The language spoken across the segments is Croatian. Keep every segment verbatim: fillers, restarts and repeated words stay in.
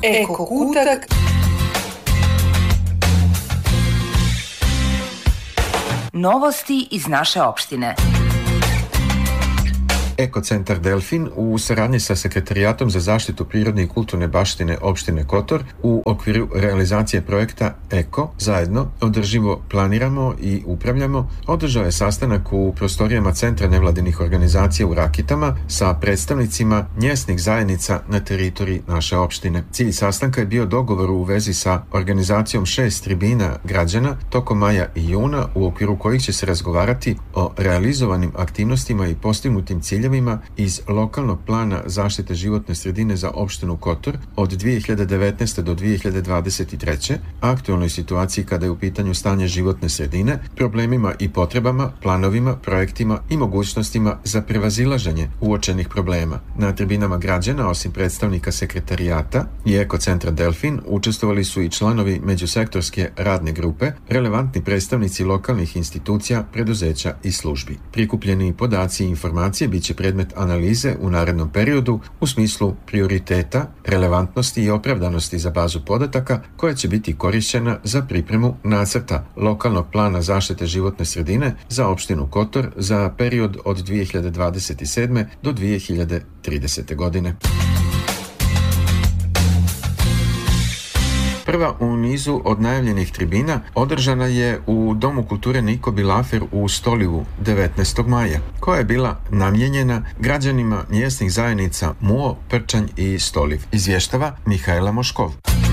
Eko kutak. Novosti iz naše opštine. Ekocentar Delfin u saradnji sa Sekretarijatom za zaštitu prirodne i kulturne baštine opštine Kotor u okviru realizacije projekta Eko zajedno održivo planiramo i upravljamo održao je sastanak u prostorijama Centra nevladinih organizacija u Rakitama sa predstavnicima mjesnih zajednica na teritoriji naše opštine. Cilj sastanka je bio dogovor u vezi sa organizacijom šest tribina građana tokom maja i juna u okviru kojih će se razgovarati o realizovanim aktivnostima i postignutim ciljevima iz lokalnog plana zaštite životne sredine za opštinu Kotor od dvije hiljade devetnaeste. do dvije hiljade dvadeset treće. aktualnoj situaciji kada je u pitanju stanje životne sredine, problemima i potrebama, planovima, projektima i mogućnostima za prevazilaženje uočenih problema. Na tribinama građana, osim predstavnika Sekretarijata i Ekocentra Delfin, učestvovali su i članovi međusektorske radne grupe, relevantni predstavnici lokalnih institucija, preduzeća i službi. Prikupljeni podaci i informacije bit će predmet analize u narednom periodu u smislu prioriteta, relevantnosti i opravdanosti za bazu podataka koja će biti korišćena za pripremu nacrta lokalnog plana zaštite životne sredine za opštinu Kotor za period od dvije hiljade dvadeset sedme. do dvije hiljade tridesete. godine. Prva u nizu od najavljenih tribina održana je u Domu kulture Niko Bilafer u Stolivu devetnaestog maja, koja je bila namijenjena građanima mjesnih zajednica Muo, Prčanj i Stoliv. Izvještava Mihajla Moškov.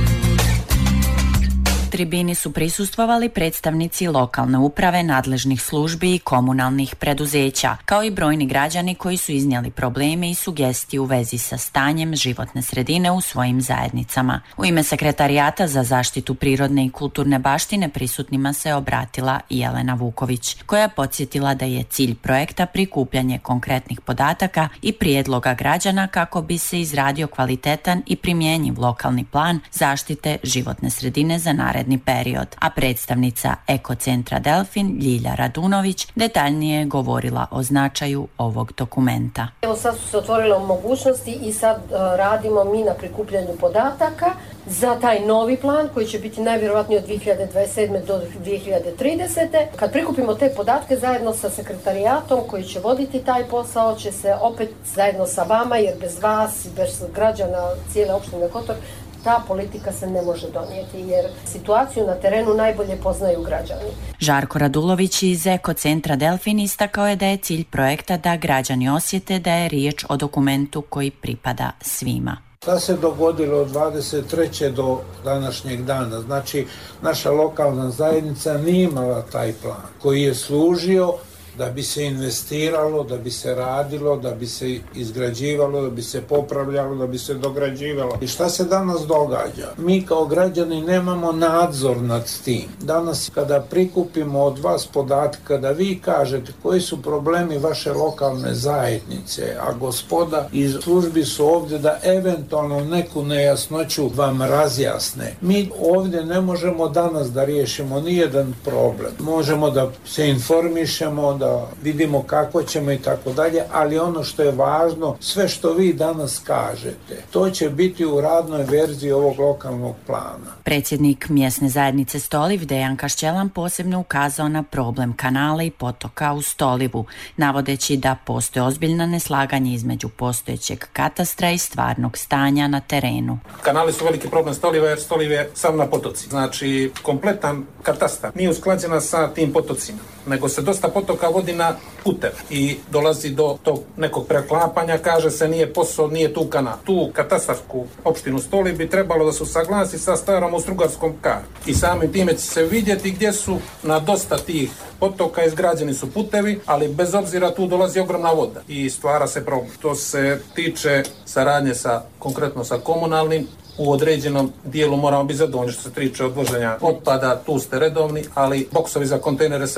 Tribini su prisustvovali predstavnici lokalne uprave, nadležnih službi i komunalnih preduzeća, kao i brojni građani koji su iznijeli probleme i sugestije u vezi sa stanjem životne sredine u svojim zajednicama. U ime Sekretarijata za zaštitu prirodne i kulturne baštine prisutnima se obratila Jelena Vuković, koja je podsjetila da je cilj projekta prikupljanje konkretnih podataka i prijedloga građana kako bi se izradio kvalitetan i primjenjiv lokalni plan zaštite životne sredine za naredni period, a predstavnica Ekocentra Delfin Ljilja Radunović detaljnije je govorila o značaju ovog dokumenta. Evo sad su se otvorile mogućnosti i sad uh, radimo mi na prikupljanju podataka za taj novi plan koji će biti najvjerojatnije od dvije hiljade dvadeset sedme. do dvije hiljade tridesete. Kad prikupimo te podatke zajedno sa Sekretarijatom koji će voditi taj posao, će se opet zajedno sa vama, jer bez vas i bez građana cijele opštine Kotor ta politika se ne može donijeti, jer situaciju na terenu najbolje poznaju građani. Žarko Radulović iz Ekocentra Delfin istakao je da je cilj projekta da građani osjete da je riječ o dokumentu koji pripada svima. Šta se dogodilo od dvadeset treće do današnjeg dana? Znači, naša lokalna zajednica nije imala taj plan koji je služio da bi se investiralo, da bi se radilo, da bi se izgrađivalo, da bi se popravljalo, da bi se dograđivalo. I šta se danas događa? Mi kao građani nemamo nadzor nad tim. Danas kada prikupimo od vas podatke, kada vi kažete koji su problemi vaše lokalne zajednice, a gospoda iz službi su ovdje da eventualno neku nejasnoću vam razjasne. Mi ovdje ne možemo danas da riješimo nijedan problem. Možemo da se informišemo, da vidimo kako ćemo i tako dalje, ali ono što je važno, sve što vi danas kažete, to će biti u radnoj verziji ovog lokalnog plana. Predsjednik mjesne zajednice Stoliv Dejan Kašćelan posebno ukazao na problem kanala i potoka u Stolivu, navodeći da postoje ozbiljna neslaganja između postojećeg katastra i stvarnog stanja na terenu. Kanali su veliki problem Stoliva jer Stoliv je sam na potoci. Znači, kompletan katastar nije usklađena sa tim potocima, nego se dosta potoka vodi na putev i dolazi do tog nekog preklapanja, kaže se nije posao, nije tu kanal. Tu katastarsku opštinu Stoliv bi trebalo da se usaglasi sa starom austrougarskom kartom. I samim time će se vidjeti gdje su na dosta tih potoka izgrađeni su putevi, ali bez obzira tu dolazi ogromna voda i stvara se problem. To se tiče saradnje sa, konkretno sa komunalnim. U određenom dijelu moramo biti zadovoljni što se tiče odvoženja otpada, tu ste redovni, ali boksovi za kontejnere se moraju urediti.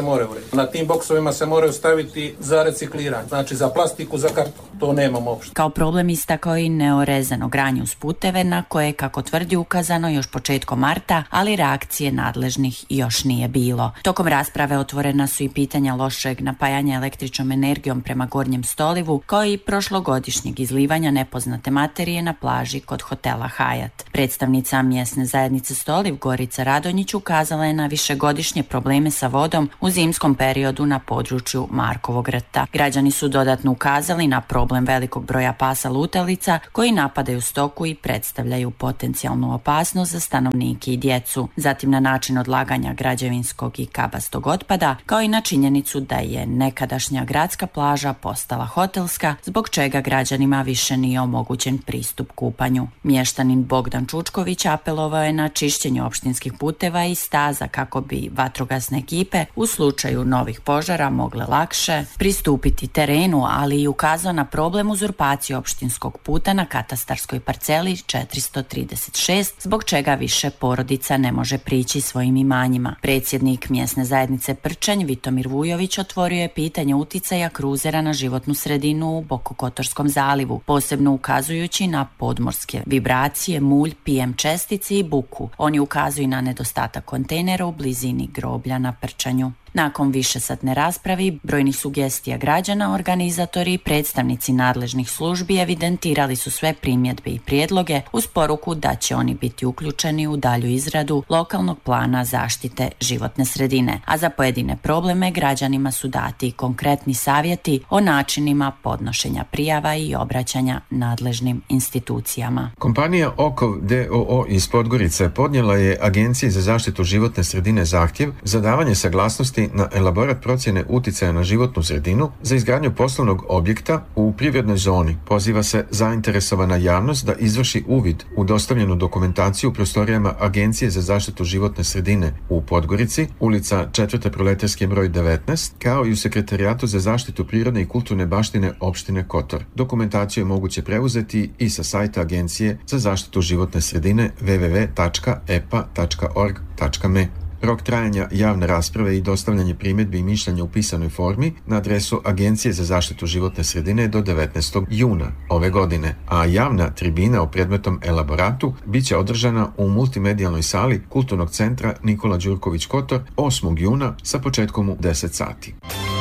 boksovi. Na tim boksovima se moraju staviti za recikliranje, znači za plastiku, za karton. To nemamo uopšte. Kao problem istakao i neorezano granje uz puteve na koje je, kako tvrdi, ukazano još početkom marta, ali reakcije nadležnih još nije bilo. Tokom rasprave otvorena su i pitanja lošeg napajanja električnom energijom prema Gornjem Stolivu, kao i prošlogodišnjeg izlivanja nepoznate materije na plaži kod hotela Hajat. Predstavnica mjesne zajednice Stoliv, Gorica Radonjić, ukazala je na višegodišnje probleme sa vodom u zimskom periodu na području Markovog rta. Građani su dodatno ukazali na problem velikog broja pasa lutalica koji napadaju stoku i predstavljaju potencijalnu opasnost za stanovnike i djecu. Zatim na način odlaganja građevinskog i kabastog otpada, kao i na činjenicu da je nekadašnja gradska plaža postala hotelska, zbog čega građanima više nije omogućen pristup kupanju. Mještanin Bogdan Čučković apelovao je na čišćenje opštinskih puteva i staza kako bi vatrogasne ekipe u slučaju novih požara mogle lakše pristupiti terenu, ali i ukazao na problem uzurpacije opštinskog puta na katastarskoj parceli četiristo trideset šest, zbog čega više porodica ne može prići svojim imanjima. Predsjednik mjesne zajednice Prčanj Vitomir Vujović otvorio je pitanje uticaja kruzera na životnu sredinu u Bokokotorskom zalivu, posebno ukazujući na podmorske vibracije, mulj, P M čestici i buku. Oni ukazuju na nedostatak kontejnera u blizini groblja na Prčanju. Nakon višesatne raspravi, brojnih sugestija građana, organizatori i predstavnici nadležnih službi evidentirali su sve primjedbe i prijedloge uz poruku da će oni biti uključeni u dalju izradu lokalnog plana zaštite životne sredine, a za pojedine probleme građanima su dati konkretni savjeti o načinima podnošenja prijava i obraćanja nadležnim institucijama. Kompanija Okov d o o iz Podgorice podnijela je Agenciji za zaštitu životne sredine zahtjev za davanje saglasnosti na elaborat procjene uticaja na životnu sredinu za izgradnju poslovnog objekta u privrednoj zoni. Poziva se zainteresovana javnost da izvrši uvid u dostavljenu dokumentaciju u prostorijama Agencije za zaštitu životne sredine u Podgorici, ulica četvrte Proletarski broj devetnaest, kao i u Sekretarijatu za zaštitu prirodne i kulturne baštine opštine Kotor. Dokumentaciju je moguće preuzeti i sa sajta Agencije za zaštitu životne sredine w w w tačka e p a tačka org tačka m e. Rok trajanja javne rasprave i dostavljanje primjedbi i mišljenja u pisanoj formi na adresu Agencije za zaštitu životne sredine do devetnaestog juna ove godine, a javna tribina o predmetnom elaboratu bit će održana u multimedijalnoj sali Kulturnog centra Nikola Đurković Kotor osmog juna sa početkom u deset sati.